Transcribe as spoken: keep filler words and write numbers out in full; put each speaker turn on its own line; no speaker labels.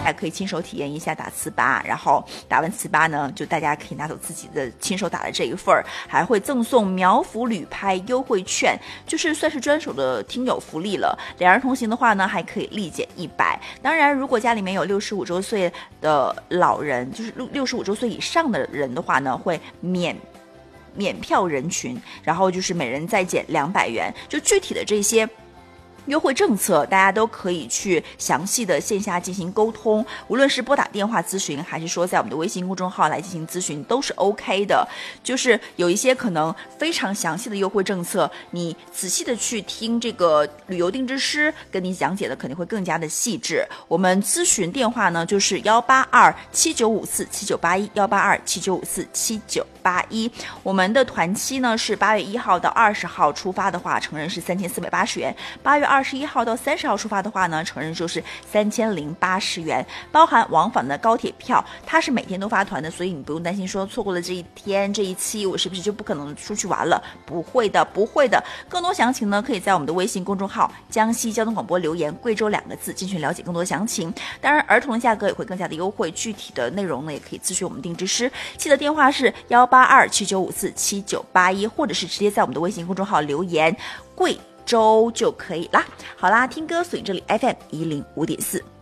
还可以亲手体验一下打糍粑，然后打完糍粑呢，就大家可以拿走自己的亲手打的这一份儿，还会赠送苗圃旅拍优惠券，就是算是专属的听友福利了。两人同行的话呢，还可以立减一百。当然，如果家里面有六十五周岁的老人，就是六十五周岁以上的人的话呢，会免。免票人群，然后就是每人再减两百元，就具体的这些优惠政策，大家都可以去详细的线下进行沟通，无论是拨打电话咨询，还是说在我们的微信公众号来进行咨询，都是 OK 的。就是有一些可能非常详细的优惠政策，你仔细的去听这个旅游定制师跟你讲解的，肯定会更加的细致。我们咨询电话呢，就是幺八二七九五四七九八一，幺八二七九五四七九八一。我们的团期呢是八月一号到二十号出发的话，成人是三千四百八十元；八月二十一号到三十号出发的话呢，成人就是三千零八十元，包含往返的高铁票。它是每天都发团的，所以你不用担心说错过了这一天这一期，我是不是就不可能出去玩了？不会的，不会的。更多详情呢，可以在我们的微信公众号江西交通广播留言贵州两个字进去了解更多详情。当然，儿童的价格也会更加的优惠，具体的内容呢也可以咨询我们定制师。记得电话是幺八二七九五四七九八一，或者是直接在我们的微信公众号留言贵州就可以啦。好啦，听歌锁定这里 F M 一零五点四。